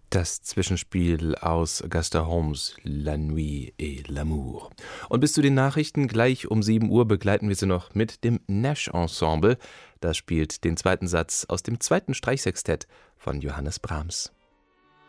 Das Zwischenspiel aus Gaston Holmes, La Nuit et l'Amour. Und bis zu den Nachrichten gleich um 7 Uhr begleiten wir Sie noch mit dem Nash Ensemble. Das spielt den zweiten Satz aus dem zweiten Streichsextett von Johannes Brahms.